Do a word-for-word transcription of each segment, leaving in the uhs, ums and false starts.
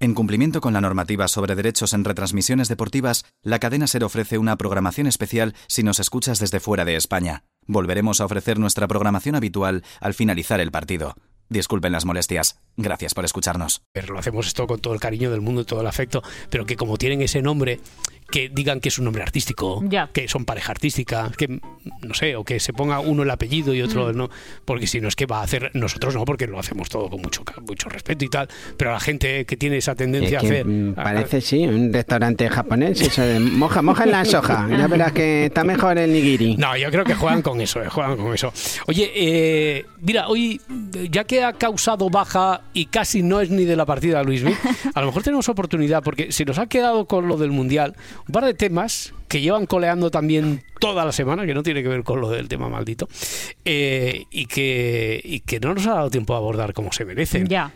En cumplimiento con la normativa sobre derechos en retransmisiones deportivas, la cadena SER ofrece una programación especial si nos escuchas desde fuera de España. Volveremos a ofrecer nuestra programación habitual al finalizar el partido. Disculpen las molestias. Gracias por escucharnos. Lo hacemos esto con todo el cariño del mundo y todo el afecto, pero que como tienen ese nombre, que digan que es un nombre artístico, ya. que son pareja artística, que no sé, o que se ponga uno el apellido y otro mm. no, porque si no es que va a hacer, nosotros no, porque lo hacemos todo con mucho mucho respeto y tal, pero la gente que tiene esa tendencia es que, a hacer... Mm, parece, a, sí, un restaurante japonés, eso de moja, moja en la soja, ya verás que está mejor el nigiri. No, yo creo que juegan con eso, eh, juegan con eso. Oye, eh, mira, hoy, ya que ha causado baja y casi no es ni de la partida, Luismi, a lo mejor tenemos oportunidad, porque si nos ha quedado con lo del Mundial, un par de temas que llevan coleando también toda la semana, que no tiene que ver con lo del tema maldito, eh, y, que, y que no nos ha dado tiempo a abordar como se merecen. Ya.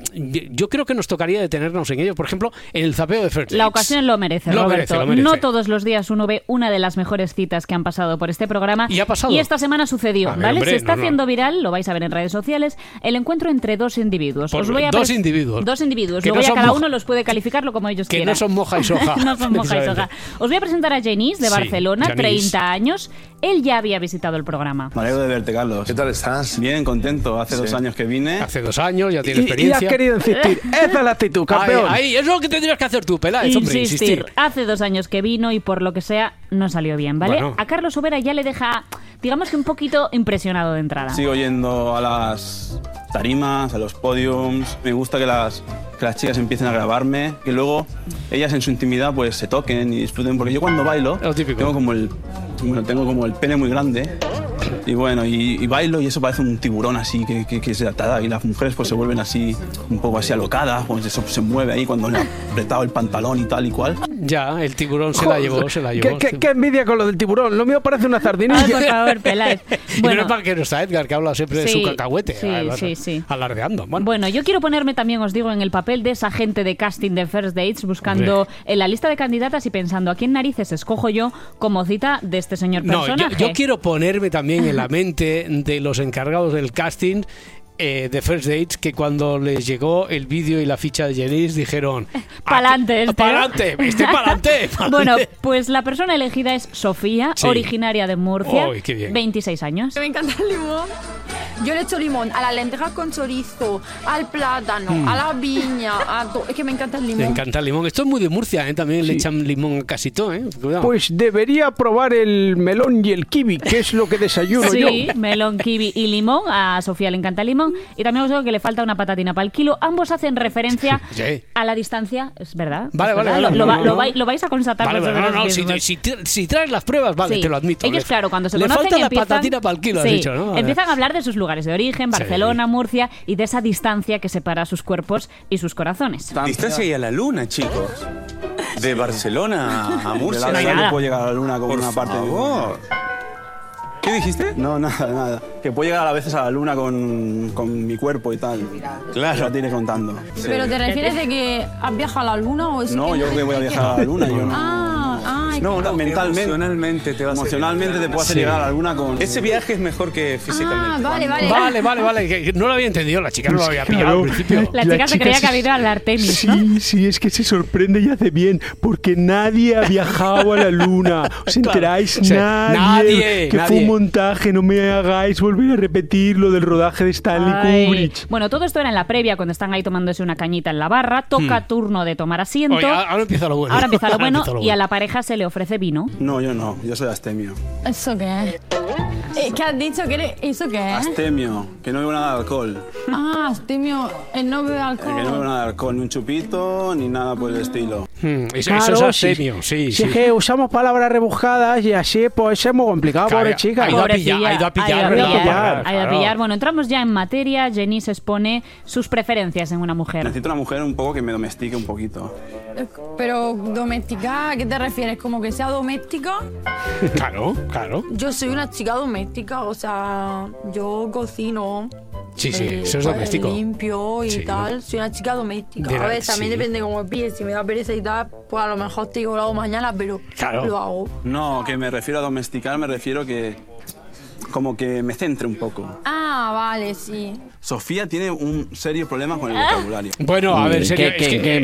Yo creo que nos tocaría detenernos en ello, por ejemplo, en el zapeo de First Dates. La ocasión lo merece, lo Roberto. Merece, lo merece. No todos los días uno ve una de las mejores citas que han pasado por este programa. Y ha pasado. Y esta semana sucedió, ver, ¿vale? Hombre, Se está no, haciendo no. viral, lo vais a ver en redes sociales, el encuentro entre dos individuos. Por, Os voy a dos pres- individuos. Dos individuos. Que Luego no ya cada moja, uno los puede calificarlo como ellos que quieran. no son moja y soja. No son moja y soja. Os voy a presentar a Genís, de Sí, Barcelona, Genís. treinta años. Él ya había visitado el programa. Me alegro de verte, Carlos. ¿Qué tal estás? Bien, contento. Hace Sí. dos años que vine. Hace dos años, ya tiene Y, y experiencia. has querido insistir, esa es la actitud, campeón. Ahí, ahí, es lo que tendrías que hacer tú, Peláez, hombre, Insistir. insistir. Hace dos años que vino y por lo que sea no salió bien, ¿vale? Bueno. A Carlos Sobera ya le deja, digamos que un poquito impresionado de entrada. Sigo yendo a las tarimas, a los podiums. Me gusta que las, que las chicas empiecen a grabarme, que luego ellas en su intimidad pues se toquen y disfruten, porque yo cuando bailo Lo típico. tengo como el bueno, tengo como el pene muy grande. Y bueno, y, y bailo y eso parece un tiburón así que, que, que se atada y las mujeres pues se vuelven así, un poco así alocadas, pues eso se mueve ahí cuando le ha apretado el pantalón y tal y cual. Ya, el tiburón se la llevó, se la llevó. ¿Qué, qué, qué envidia con lo del tiburón? Lo mío parece una Ay, sardinilla. por favor, Peláez. Y Bueno, menos para que no está Edgar, que habla siempre de Sí, su cacahuete. sí, además, sí, sí. Alardeando. Bueno, Bueno, yo quiero ponerme también, os digo, en el papel de esa gente de casting de First Dates, buscando Hombre. en la lista de candidatas y pensando a quién narices escojo yo como cita de este señor no, yo, personaje. yo quiero ponerme también en la mente de los encargados del casting eh, de First Dates, que cuando les llegó el vídeo y la ficha de Genís dijeron Pa'lante este, ¿no? pa'lante, este pa'lante. Bueno, pues la persona elegida es Sofía, Sí. originaria de Murcia, Uy, qué bien. veintiséis años. Me encanta el limón. Yo le echo limón a la lenteja con chorizo, al plátano, Mm. a la viña, a to- es que me encanta el limón. Me encanta el limón. Esto es muy de Murcia, ¿eh? También le echan limón a casi todo, ¿eh? Cuidado. Pues debería probar el melón y el kiwi, que es lo que desayuno yo. Sí, melón, kiwi y limón. A Sofía le encanta el limón. Y también os digo que le falta una patatina para el kilo. Ambos hacen referencia Sí. a la distancia, es verdad. Vale, es vale, verdad. vale, Lo, no, va- no, lo no. vais, lo vais a constatar Vale, vale, no, vosotros no, si, mismos. si, si traes las pruebas, vale, Sí. te lo admito. Ellos, Le- claro, cuando se le conocen falta la empiezan, patatina para el kilo, has sí, dicho, ¿no? empiezan a hablar de sus lugares de origen, Sí. Barcelona, Murcia, y de esa distancia que separa sus cuerpos y sus corazones. Distancia y a la luna, chicos. De Barcelona a De Murcia. la no hay verdad nada. que puedo llegar a la luna con Por una parte favor. ¿Qué dijiste? No, nada, nada. Que puedo llegar a veces a la luna con, con mi cuerpo y tal. Claro. La tiene contando. Sí. ¿Pero te refieres de que has viajado a la luna o eso? No, que yo que voy a viajar a la luna. Yo no. Ah, ah, No, no, mentalmente. Emocionalmente te vas a Emocionalmente te puedo hacer Sí. llegar a la luna con... Ese viaje es mejor que físicamente. ah, vale, vale. Vale, vale, vale. que- que no lo había entendido, la chica no lo había pillado Claro. al principio. La chica se creía que había ido al Artemis, ¿no? Sí, sí, es que se sorprende y hace bien, porque nadie ha viajado a la luna. ¿Os enteráis? Sí. Nadie. Nadie, Que nadie. fue un montaje, no me hagáis volver a repetir lo del rodaje de Stanley Ay. Kubrick. Bueno, todo esto era en la previa, cuando están ahí tomándose una cañita en la barra. Toca turno de tomar asiento. Oye, ahora empieza lo bueno. Ahora empieza lo Ahora bueno empieza lo y a bueno. la pareja se le ofrece vino. No, yo no. Yo soy astemio. ¿Eso qué es? Eh, ¿Qué has dicho? que eres- ¿Eso qué es? Astemio, que no bebo nada de alcohol. Ah, Astemio, él no bebe Eh, alcohol. Que no bebo nada de alcohol, ni un chupito, ni nada por el estilo. Hmm, eso, Claro, eso es sí. astemio, sí, Si sí. es que usamos palabras rebuscadas y así, pues es muy complicado, Claro, pobre chica. ha ido a Pobrecilla, pillar, ha ido a pillar, ha ido a ¿verdad? pillar, Claro, ha ido a claro. pillar. Bueno, entramos ya en materia. Genís expone sus preferencias en una mujer. Necesito una mujer un poco que me domestique un poquito. Pero doméstica, ¿a qué te refieres? ¿Como que sea doméstica? Claro, claro. Yo soy una chica doméstica, o sea, yo cocino. Sí, sí, eh, eso es pues, doméstico. limpio y Sí. tal. Soy una chica doméstica. De la- a ver, también sí. depende cómo me pilles. Si me da pereza y tal, pues a lo mejor te digo lo hago mañana, pero Claro. lo hago. No, que me refiero a domesticar, me refiero que... Como que me centre un poco. Ah, vale, sí. Sofía tiene un serio problema con el vocabulario. Bueno, a ver, serio, ¿Qué- es qué- que, qué